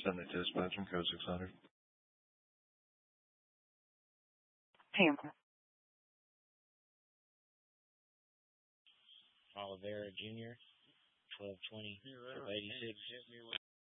Send it to dispatch and code 600. Tampa. Oliveira Jr., 1220, 86.